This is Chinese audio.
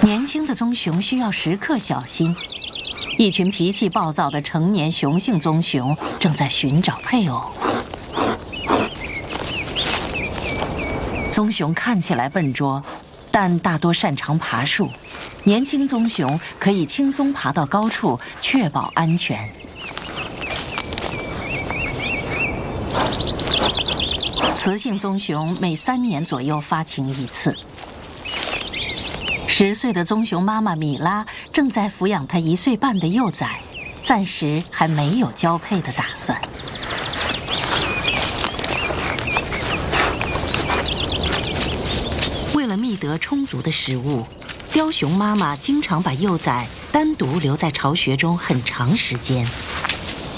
年轻的棕熊需要时刻小心。一群脾气暴躁的成年雄性棕熊正在寻找配偶。棕熊看起来笨拙，但大多擅长爬树。年轻棕熊可以轻松爬到高处，确保安全。雌性棕熊每3年左右发情一次。10岁的棕熊妈妈米拉正在抚养它1岁半的幼崽，暂时还没有交配的打算。为了觅得充足的食物，雕熊妈妈经常把幼崽单独留在巢穴中很长时间。